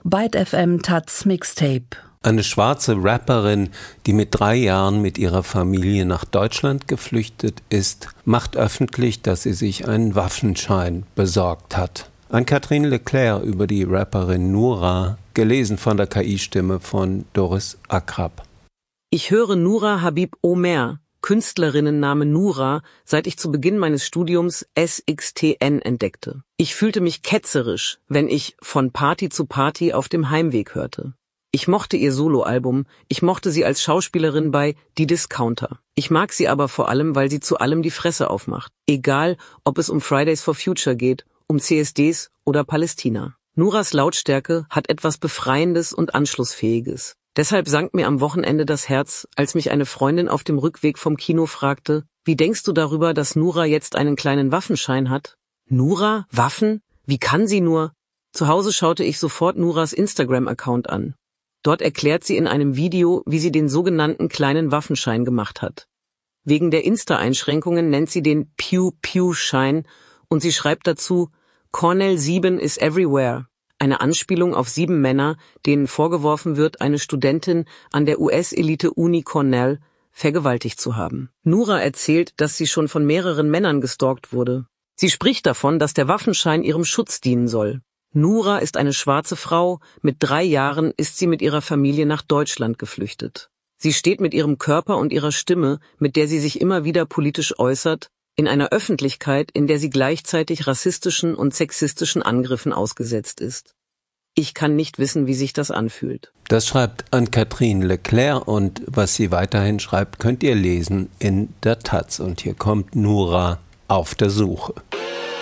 Byte FM Taz Mixtape. Eine schwarze Rapperin, die mit 3 Jahren mit ihrer Familie nach Deutschland geflüchtet ist, macht öffentlich, dass sie sich einen Waffenschein besorgt hat. Anne-Kathrin Leclerc über die Rapperin Noura, gelesen von der KI-Stimme von Doris Akrab. Ich höre Noura Habib Omer, Künstlerinnenname Noura, seit ich zu Beginn meines Studiums SXTN entdeckte. Ich fühlte mich ketzerisch, wenn ich von Party zu Party auf dem Heimweg hörte. Ich mochte ihr Soloalbum, ich mochte sie als Schauspielerin bei Die Discounter. Ich mag sie aber vor allem, weil sie zu allem die Fresse aufmacht. Egal, ob es um Fridays for Future geht, um CSDs oder Palästina. Nouras Lautstärke hat etwas Befreiendes und Anschlussfähiges. Deshalb sank mir am Wochenende das Herz, als mich eine Freundin auf dem Rückweg vom Kino fragte, wie denkst du darüber, dass Noura jetzt einen kleinen Waffenschein hat? Noura? Waffen? Wie kann sie nur? Zu Hause schaute ich sofort Nouras Instagram-Account an. Dort erklärt sie in einem Video, wie sie den sogenannten kleinen Waffenschein gemacht hat. Wegen der Insta-Einschränkungen nennt sie den Pew-Pew-Schein und sie schreibt dazu, Cornell 7 is everywhere. Eine Anspielung auf 7 Männer, denen vorgeworfen wird, eine Studentin an der US-Elite-Uni Cornell vergewaltigt zu haben. Noura erzählt, dass sie schon von mehreren Männern gestalkt wurde. Sie spricht davon, dass der Waffenschein ihrem Schutz dienen soll. Noura ist eine schwarze Frau, mit 3 Jahren ist sie mit ihrer Familie nach Deutschland geflüchtet. Sie steht mit ihrem Körper und ihrer Stimme, mit der sie sich immer wieder politisch äußert, in einer Öffentlichkeit, in der sie gleichzeitig rassistischen und sexistischen Angriffen ausgesetzt ist. Ich kann nicht wissen, wie sich das anfühlt. Das schreibt Anne-Kathrin Leclerc und was sie weiterhin schreibt, könnt ihr lesen in der Taz. Und hier kommt Noura auf der Suche.